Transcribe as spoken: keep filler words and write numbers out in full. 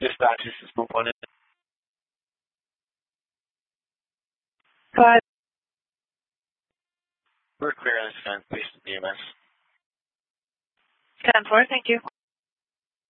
Dispatch, this is one. Five. We're clear on this time. Please, B M S. ten four, thank you.